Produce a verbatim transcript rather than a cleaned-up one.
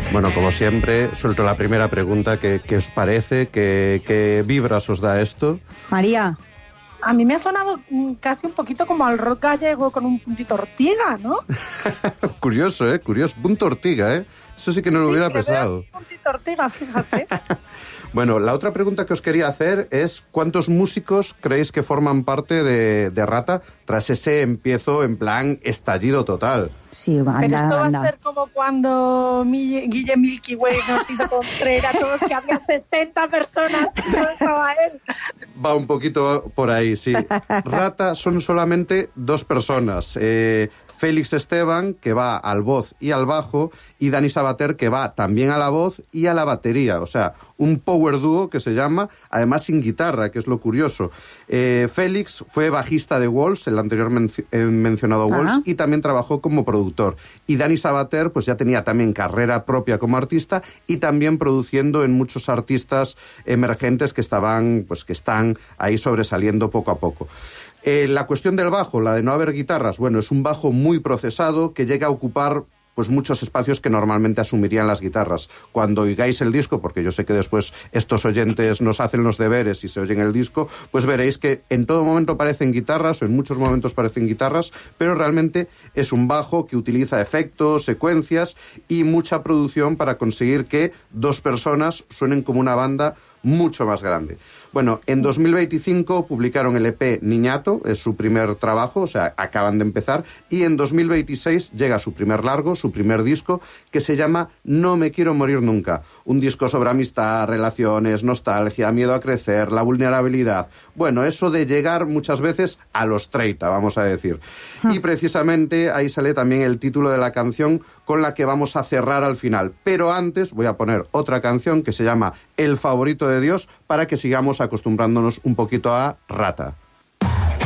Bueno, como siempre, suelto la primera pregunta. ¿Qué, qué os parece? ¿Qué, ¿Qué vibras os da esto? María. A mí me ha sonado casi un poquito como al rock gallego con un puntito ortiga, ¿no? Curioso, ¿eh? Curioso. Punto ortiga, ¿eh? Eso sí que no lo sí, hubiera que pensado. Un puntito ortiga, fíjate. Bueno, la otra pregunta que os quería hacer es ¿cuántos músicos creéis que forman parte de, de Rata tras ese empiezo en plan estallido total? Sí, anda, Pero esto va anda. a ser como cuando mi, Guille Milky Way nos hizo contraer a todos que había sesenta personas y no estaba él. Va un poquito por ahí, sí. Rata son solamente dos personas. Eh, Félix Esteban, que va al voz y al bajo, y Dani Sabater, que va también a la voz y a la batería. O sea, un power dúo que se llama, además sin guitarra, que es lo curioso. Eh, Félix fue bajista de Walls, el anterior menci- eh, mencionado Walls, Ajá. y también trabajó como productor. Y Dani Sabater, pues ya tenía también carrera propia como artista y también produciendo en muchos artistas emergentes que estaban, pues que están ahí sobresaliendo poco a poco. Eh, la cuestión del bajo, la de no haber guitarras, bueno, es un bajo muy procesado que llega a ocupar pues muchos espacios que normalmente asumirían las guitarras. Cuando oigáis el disco, porque yo sé que después estos oyentes nos hacen los deberes y se oyen el disco, pues veréis que en todo momento parecen guitarras, o en muchos momentos parecen guitarras, pero realmente es un bajo que utiliza efectos, secuencias y mucha producción para conseguir que dos personas suenen como una banda mucho más grande. Bueno, en dos mil veinticinco publicaron el E P Niñato, es su primer trabajo, o sea, acaban de empezar, y en dos mil veintiséis llega su primer largo, su primer disco, que se llama No me quiero morir nunca. Un disco sobre amistad, relaciones, nostalgia, miedo a crecer, la vulnerabilidad. Bueno, eso de llegar muchas veces a los treinta, vamos a decir. Y precisamente ahí sale también el título de la canción con la que vamos a cerrar al final. Pero antes voy a poner otra canción que se llama El favorito de Dios para que sigamos acostumbrándonos un poquito a Rata.